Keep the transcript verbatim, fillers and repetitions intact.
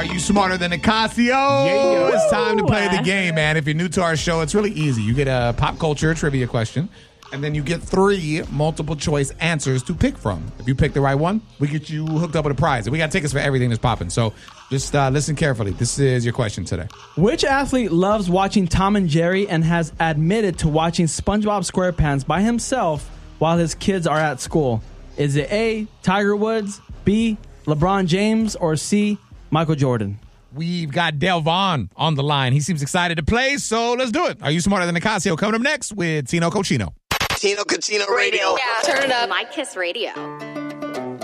Are you smarter than Nicasio? Yeah. It's time to play the game, man. If you're new to our show, it's really easy. You get a pop culture trivia question, and then you get three multiple choice answers to pick from. If you pick the right one, we get you hooked up with a prize. We got tickets for everything that's popping. So just uh, listen carefully. This is your question today. Which athlete loves watching Tom and Jerry and has admitted to watching SpongeBob SquarePants by himself while his kids are at school? Is it A, Tiger Woods, B, LeBron James, or C, Michael Jordan? We've got Delvon on the line. He seems excited to play, so let's do it. Are you smarter than Nicasio? Coming up next with Tino Cochino. Tino Cochino Radio. Yeah, turn it up. My Kiss Radio.